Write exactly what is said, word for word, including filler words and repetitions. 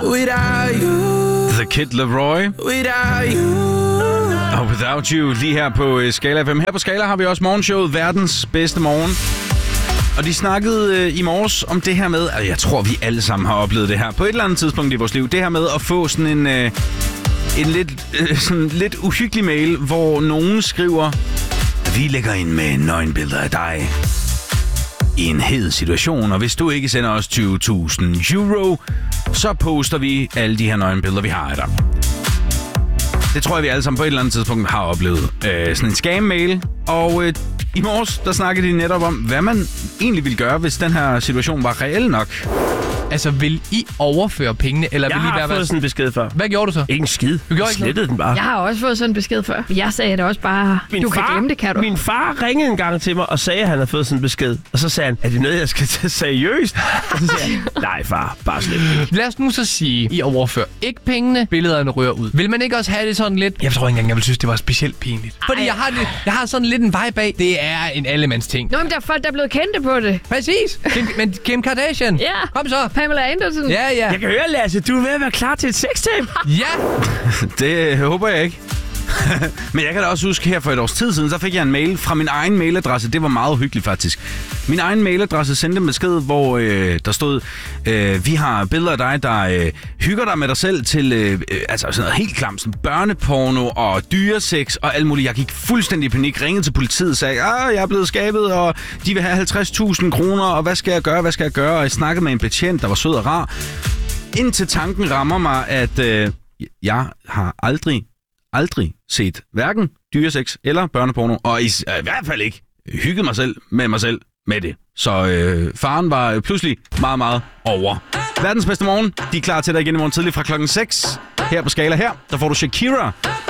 Without you. The Kid Laroi. Without you. Og Without You lige her på Skala F M. Her på Skala har vi også morgenshowet Verdens Bedste Morgen. Og de snakkede øh, i morges om det her med, og jeg tror, vi alle sammen har oplevet det her på et eller andet tidspunkt i vores liv. Det her med at få sådan en, øh, en lidt, øh, sådan lidt uhyggelig mail, hvor nogen skriver, vi lægger ind med nøgenbilleder af dig i en hed situation, og hvis du ikke sender os tyve tusind euro, så poster vi alle de her nøgenbilleder, vi har af dig. Det tror jeg, vi alle sammen på et eller andet tidspunkt har oplevet. Øh, sådan en scam-mail, og øh, i morges, der snakkede de netop om, hvad man egentlig ville gøre, hvis den her situation var reel nok. Altså, vil I overføre pengene, eller jeg vil I har være... fået sådan en besked før. Hvad gjorde du så? Ikke en skid. Du gjorde ikke slettede den bare. Jeg har også fået sådan en besked før. Jeg sagde det også bare, Min du far, kan glemme det, kan du? Min far ringede en gang til mig og sagde, at han havde fået sådan en besked. Og så sagde han, er det noget, jeg skal tage seriøst? Og så sagde jeg, nej far, bare slet ikke. Lad os nu så sige, I overfører ikke pengene, billederne rører ud. Vil man ikke også have det sådan lidt... Jeg tror ikke engang, jeg vil synes, det var specielt pinligt. Ej. Fordi jeg har, lidt, jeg har sådan lidt en vibe af, det er en allemands ting. Nå, men der er folk, der er blevet kendte på det. Præcis. Kim, men Kim Kardashian. Ja. Kom så. Pamela Anderson. Ja, ja. Jeg kan høre, Lasse, du er ved at være klar til et sextape. Ja. Det håber jeg ikke. Men jeg kan da også huske, her for et års tid siden, så fik jeg en mail fra min egen mailadresse. Det var meget hyggeligt faktisk. Min egen mailadresse sendte en besked, hvor øh, der stod, øh, vi har billeder af dig, der øh, hygger dig med dig selv til øh, altså sådan noget helt klamt, sådan børneporno og dyresex og alt muligt. Jeg gik fuldstændig i panik, ringede til politiet og sagde, ah, jeg er blevet skabet, og de vil have halvtreds tusind kroner, og hvad skal jeg gøre, hvad skal jeg gøre? Og jeg snakkede med en betjent, der var sød og rar. Indtil tanken rammer mig, at øh, jeg har aldrig aldrig set hverken dyresex eller børneporno, og i, øh, i hvert fald ikke hygget mig selv med mig selv med det. Så øh, faren var pludselig meget, meget over. Verdens bedste morgen. De er klar til dig igen i morgen tidlig fra klokken seks. Her på Skala her, der får du Shakira